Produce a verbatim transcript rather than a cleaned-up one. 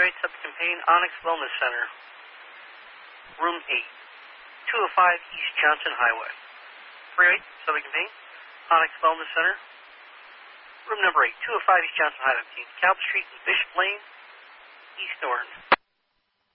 three oh eight Southern Campaign, Onyx Wellness Center. Room eight, two oh five East Johnson Highway. three oh eight Southern Campaign, Onyx Wellness Center. Room number eight, two oh five East Johnson Highway, between Calvert Street and Bishop Lane, East Norton.